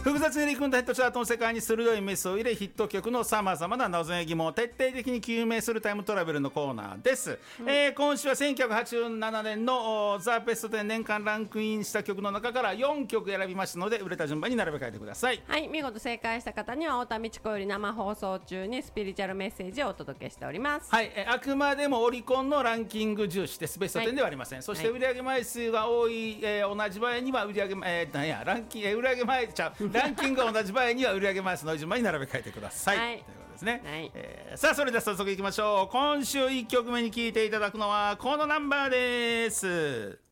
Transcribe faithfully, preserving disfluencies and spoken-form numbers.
複雑に入り組んだヒットチャートの世界に鋭いメスを入れ、ヒット曲のさまざまな謎や疑問を徹底的に究明するタイムトラベルのコーナーです、うんえー、今週はせんきゅうひゃくはちじゅうななねんのザ・ベストテン年間ランクインした曲の中からよんきょく選びましたので、売れた順番に並べ替えてください。 はい、見事正解した方には太田美智子より生放送中にスピリチュアルメッセージをお届けしております。 はい、えあくまでもオリコンのランキング重視です。ベストテンではありません、はい、そして売上枚数が多い、えー、同じ場合には売上、えー、なんやランキング、えー、売上枚ちゃうランキングが同じ場合には売上枚数の順番に並べ替えてください、はい、ということですね、はいえー、さあそれでは早速いきましょう。今週いっきょくめに聴いていただくのはこのナンバーです。